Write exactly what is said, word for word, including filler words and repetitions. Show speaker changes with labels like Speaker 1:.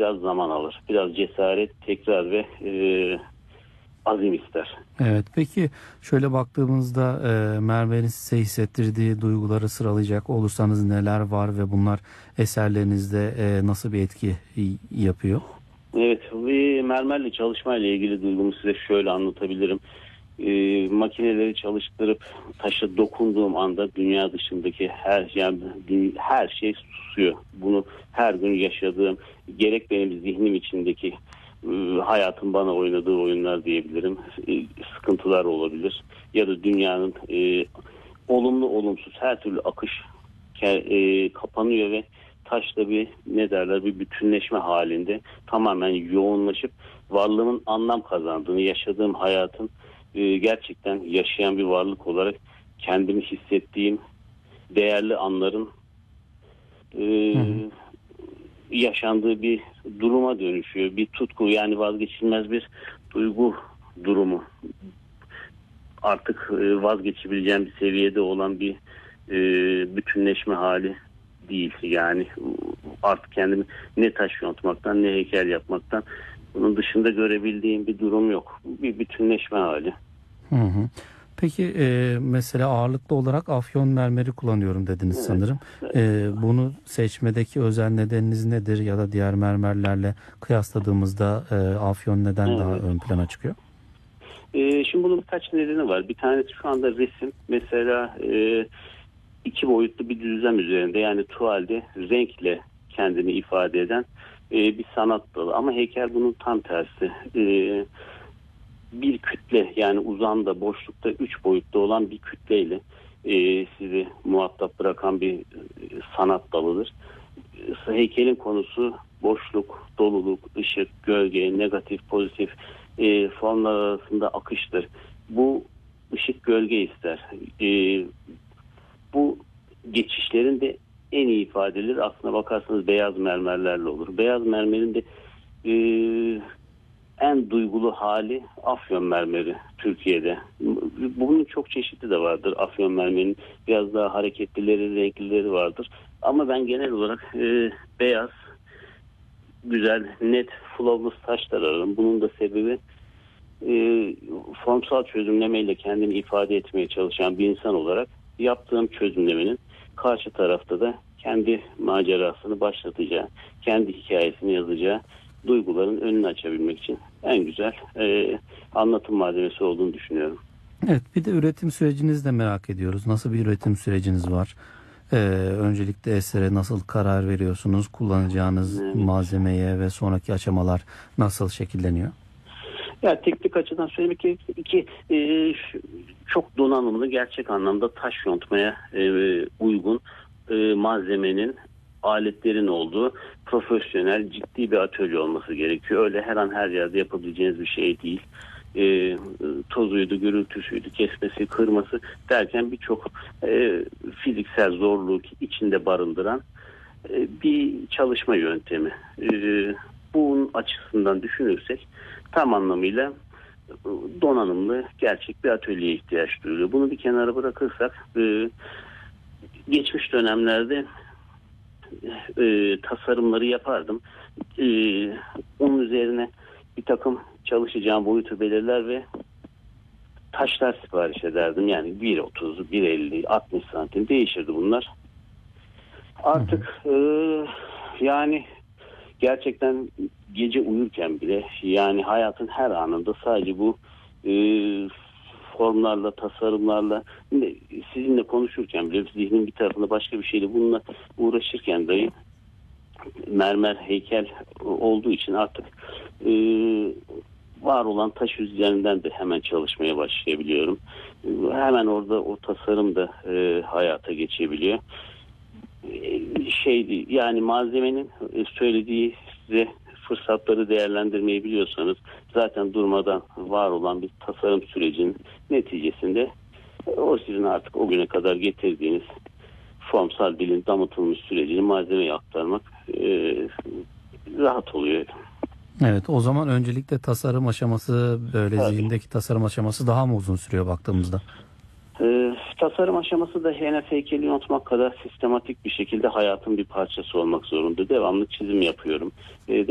Speaker 1: biraz zaman alır. Biraz cesaret, tekrar ve e, azim ister.
Speaker 2: Evet, peki şöyle baktığımızda e, Mermer'in size hissettirdiği duyguları sıralayacak olursanız neler var ve bunlar eserlerinizde e, nasıl bir etki yapıyor?
Speaker 1: Evet, ve mermerle çalışmayla ilgili duygumu size şöyle anlatabilirim. E, makineleri çalıştırıp taşa dokunduğum anda dünya dışındaki her yani her şey susuyor. Bunu her gün yaşadığım, gerek benim zihnim içindeki e, hayatın bana oynadığı oyunlar diyebilirim. E, sıkıntılar olabilir ya da dünyanın e, olumlu olumsuz her türlü akış e, kapanıyor ve taşla bir ne derler bir bütünleşme halinde tamamen yoğunlaşıp varlığımın anlam kazandığını, yaşadığım hayatın e, gerçekten yaşayan bir varlık olarak kendimi hissettiğim değerli anların e,
Speaker 2: Hı hı.
Speaker 1: yaşandığı bir duruma dönüşüyor. Bir tutku, yani vazgeçilmez bir duygu durumu. Artık e, vazgeçebileceğim bir seviyede olan bir e, bütünleşme hali değil. Yani artık kendimi ne taş yontmaktan ne heykel yapmaktan bunun dışında görebildiğim bir durum yok. Bir bütünleşme hali.
Speaker 2: Hı hı. Peki e, mesela ağırlıklı olarak afyon mermeri kullanıyorum dediniz
Speaker 1: Evet.
Speaker 2: sanırım. E, bunu seçmedeki özel nedeniniz nedir ya da diğer mermerlerle kıyasladığımızda e, afyon neden daha
Speaker 1: Evet.
Speaker 2: ön plana çıkıyor?
Speaker 1: E, şimdi bunun birkaç nedeni var. Bir tanesi şu anda resim. Mesela e, iki boyutlu bir düzlem üzerinde, yani tuvalde renkle kendini ifade eden e, bir sanat dalı. Ama heykel bunun tam tersi. E, bir kütle, yani uzamda, boşlukta üç boyutlu olan bir kütleyle e, sizi muhatap bırakan bir e, sanat dalıdır. E, heykelin konusu boşluk, doluluk, ışık, gölge, negatif, pozitif e, formlar arasında akıştır. Bu ışık gölge ister. E, bu geçişlerin de en iyi ifadeleri aslına bakarsanız beyaz mermerlerle olur. Beyaz mermerin de e, en duygulu hali afyon mermeri Türkiye'de. Bunun çok çeşitli de vardır afyon mermerinin. Biraz daha hareketlileri, renklileri vardır. Ama ben genel olarak e, beyaz, güzel, net, flawless taşlar ararım. Bunun da sebebi e, formsal çözümlemeyle kendini ifade etmeye çalışan bir insan olarak yaptığım çözümlemenin karşı tarafta da kendi macerasını başlatacağı, kendi hikayesini yazacağı duyguların önünü açabilmek için en güzel e, anlatım malzemesi olduğunu düşünüyorum.
Speaker 2: Evet, bir de üretim sürecinizi de merak ediyoruz. Nasıl bir üretim süreciniz var? Ee, öncelikle esere nasıl karar veriyorsunuz? Kullanacağınız
Speaker 1: Evet.
Speaker 2: malzemeye ve sonraki aşamalar nasıl şekilleniyor?
Speaker 1: Ya teknik açıdan söylemek gerekirse iki e, şu- çok donanımlı, gerçek anlamda taş yontmaya e, uygun e, malzemenin, aletlerin olduğu profesyonel, ciddi bir atölye olması gerekiyor. Öyle her an her yerde yapabileceğiniz bir şey değil. E, tozuydu, gürültüsüydü, kesmesi, kırması derken birçok e, fiziksel zorluk içinde barındıran e, bir çalışma yöntemi. E, bunun açısından düşünürsek tam anlamıyla donanımlı, gerçek bir atölyeye ihtiyaç duyuluyor. Bunu bir kenara bırakırsak e, geçmiş dönemlerde e, tasarımları yapardım. E, onun üzerine bir takım çalışacağım boyutu belirler ve taşlar sipariş ederdim. Yani bir otuz, bir elli, altmış santim değişirdi bunlar.
Speaker 2: Hı hı.
Speaker 1: Artık e, yani gerçekten gece uyurken bile, yani hayatın her anında sadece bu e, formlarla, tasarımlarla, sizinle konuşurken bile zihnin bir tarafında başka bir şeyle bununla uğraşırken dahi mermer heykel olduğu için artık e, var olan taş üzerinden de hemen çalışmaya başlayabiliyorum. Hemen orada o tasarım da e, hayata geçebiliyor. Şeydi, yani malzemenin söylediği size fırsatları değerlendirmeyi biliyorsanız zaten durmadan var olan bir tasarım sürecinin neticesinde o sizin artık o güne kadar getirdiğiniz formsal dilin damıtılmış sürecini malzemeye aktarmak e, rahat oluyor.
Speaker 2: Evet, o zaman öncelikle tasarım aşaması, böyle
Speaker 1: Tabii.
Speaker 2: zihindeki tasarım aşaması daha mı uzun sürüyor baktığımızda?
Speaker 1: Ee, tasarım aşaması da H N F heykeli yontmak kadar sistematik bir şekilde hayatın bir parçası olmak zorunda. Devamlı çizim yapıyorum. Ee,